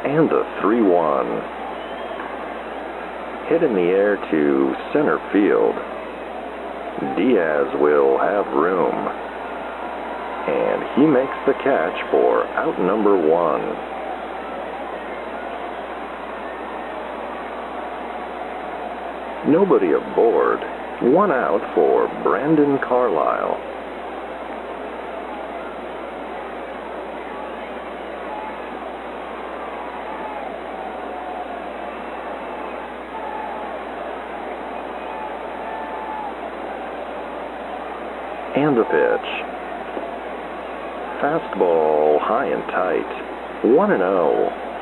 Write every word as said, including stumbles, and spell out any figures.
And the three one. Hit in the air to center field. Diaz will have room. And he makes the catch for out number one. Nobody aboard. One out for Brandon Carlisle. And the pitch. Fastball high and tight. one and oh.